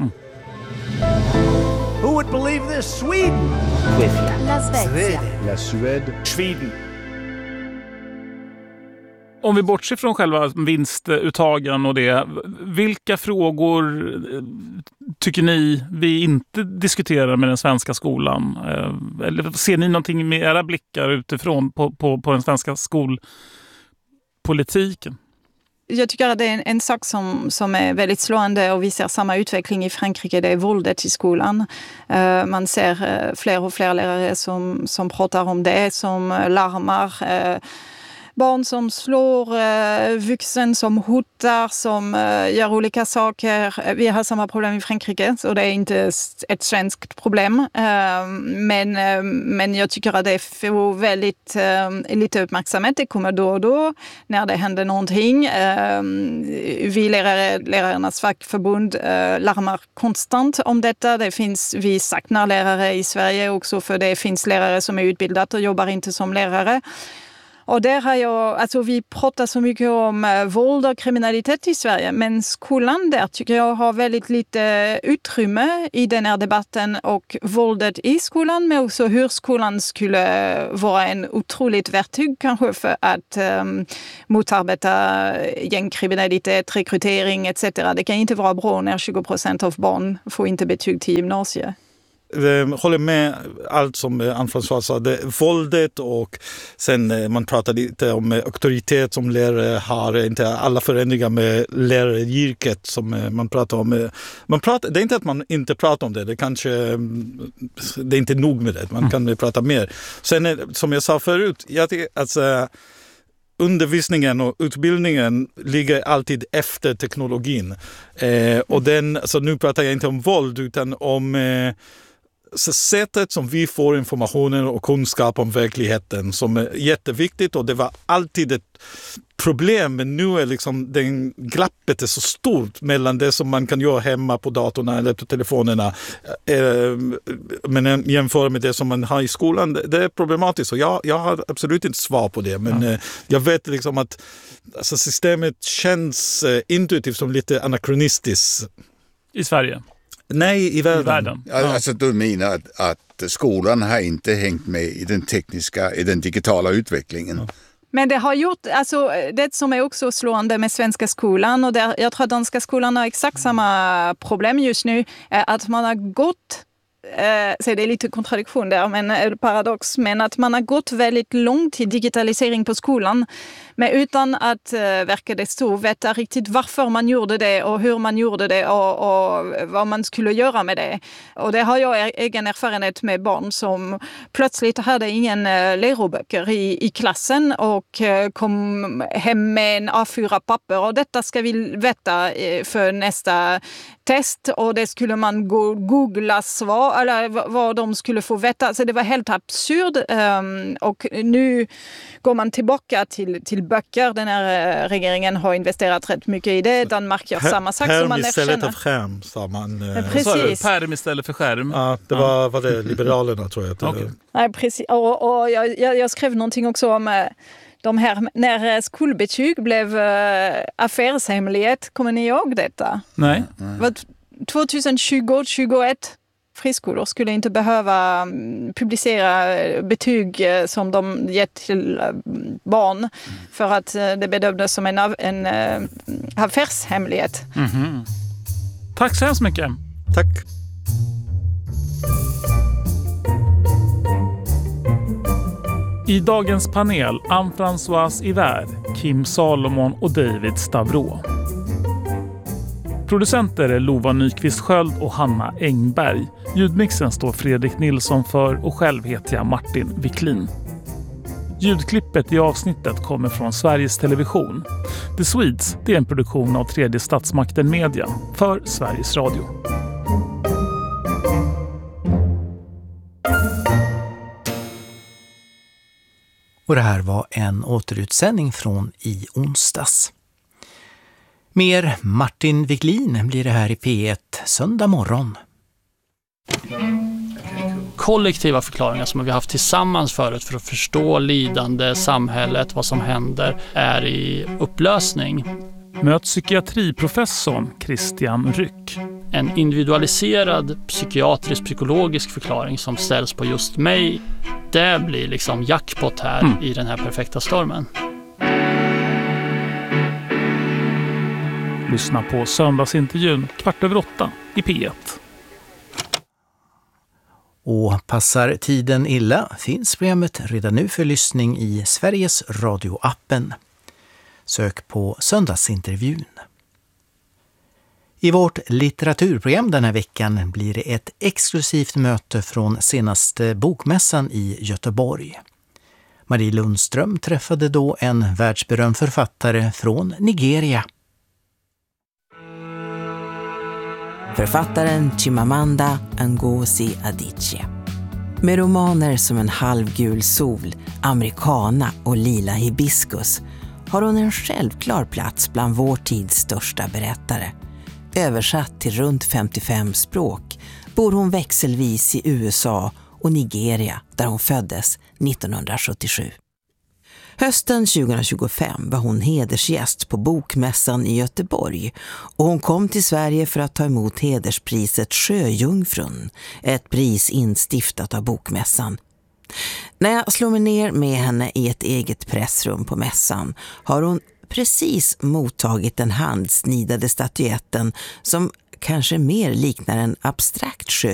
Who would believe this? Sweden! La Suède. Schweden. Om vi bortser från själva vinstuttagen och det, vilka frågor tycker ni vi inte diskuterar med den svenska skolan? Eller ser ni någonting med era blickar utifrån på den svenska skolpolitiken? Jag tycker att det är en sak som är väldigt slående och vi ser samma utveckling i Frankrike, det är våldet i skolan. Man ser fler och fler lärare som pratar om det, som larmar. Barn som slår, vuxen som hotar, som gör olika saker. Vi har samma problem i Frankrike, så det är inte ett svenskt problem. Men jag tycker att det får väldigt lite uppmärksamhet. Det kommer då och då när det händer någonting. Vi lärarnas fackförbund larmar konstant om detta. Vi saknar lärare i Sverige också, för det finns lärare som är utbildade och jobbar inte som lärare. Och där har vi pratar så mycket om våld och kriminalitet i Sverige, men skolan där tycker jag har väldigt lite utrymme i den här debatten, och våldet i skolan, men också hur skolan skulle vara en otroligt verktyg kanske för att motarbeta gängkriminalitet, rekrytering etc. Det kan inte vara bra när 20% av barn får inte betyg till gymnasiet. Håller med allt som Ann-François sa. Våldet, och sen man pratar lite om auktoritet som lärare har, inte alla förändringar med läraryrket som man pratar om. Det är inte att man inte pratar om det, det är inte nog med det, man kan prata mer. Sen som jag sa förut, jag tycker att undervisningen och utbildningen ligger alltid efter teknologin. Och så nu pratar jag inte om våld utan om sättet som vi får informationen och kunskap om verkligheten som är jätteviktigt, och det var alltid ett problem, men nu är den glappet är så stort mellan det som man kan göra hemma på datorn eller på telefonerna, men jämfört med det som man har i skolan, det är problematiskt, och jag har absolut inte svar på det, men jag vet att systemet känns intuitivt som lite anakronistiskt. I Sverige? Nej, i världen. Alltså du menar att skolan har inte hängt med i den digitala utvecklingen? Men det har gjort, det som är också slående med svenska skolan, och jag tror att danska skolan har exakt samma problem just nu, att man har gått, så det är lite kontradiktion där, men paradox, men att man har gått väldigt långt i digitalisering på skolan, men utan att verka det så veta riktigt varför man gjorde det och hur man gjorde det och vad man skulle göra med det. Och det har jag egen erfarenhet med barn som plötsligt hade ingen läroböcker i klassen och kom hem med en A4-papper, och detta ska vi veta för nästa test, och det skulle man googla svar eller vad de skulle få veta. Så det var helt absurd, och nu går man tillbaka till böcker. Den här regeringen har investerat rätt mycket i det. Danmark gör samma sak som man istället för skärm, sa man. Precis. Pärm istället för skärm. Ja, det var det Liberalerna, tror jag. Okay. Nej, precis. Och jag skrev någonting också om de här, när skolbetyg blev affärshemlighet. Kommer ni ihåg detta? Nej. 2020-2021 friskolor skulle inte behöva publicera betyg som de gett till barn, för att det bedömdes som en affärshemlighet. Mm-hmm. Tack så hemskt mycket. Tack. I dagens panel Ann-François Ivert, Kim Salomon och David Stavro. Producenter är Lova Nyqvist Sköld och Hanna Engberg. Ljudmixen står Fredrik Nilsson för, och själv heter jag Martin Wiklin. Ljudklippet i avsnittet kommer från Sveriges Television. The Swedes, det är en produktion av Tredje Statsmakten Media för Sveriges Radio. Och det här var en återutsändning från i onsdags. Mer Martin Wiklin blir det här i P1 söndag morgon. Kollektiva förklaringar som vi har haft tillsammans förut för att förstå lidande, samhället, vad som händer, är i upplösning. Möt psykiatriprofessorn Christian Ryck. En individualiserad psykiatrisk-psykologisk förklaring som ställs på just mig, det blir jackpot här i den här perfekta stormen. Lyssna på söndagsintervjun 7:15 i P1. Och passar tiden illa finns programmet redan nu för lyssning i Sveriges Radio-appen. Sök på söndagsintervjun. I vårt litteraturprogram den här veckan blir det ett exklusivt möte från senaste bokmässan i Göteborg. Marie Lundström träffade då en världsberömd författare från Nigeria. Författaren Chimamanda Ngozi Adichie. Med romaner som En halvgul sol, Americana och Lila hibiskus har hon en självklar plats bland vår tids största berättare. Översatt till runt 55 språk bor hon växelvis i USA och Nigeria där hon föddes 1977. Hösten 2025 var hon hedersgäst på bokmässan i Göteborg och hon kom till Sverige för att ta emot hederspriset Sjöjungfrun, ett pris instiftat av bokmässan. När jag slår mig ner med henne i ett eget pressrum på mässan har hon precis mottagit den handsnidade statyetten som kanske mer liknar en abstrakt sjö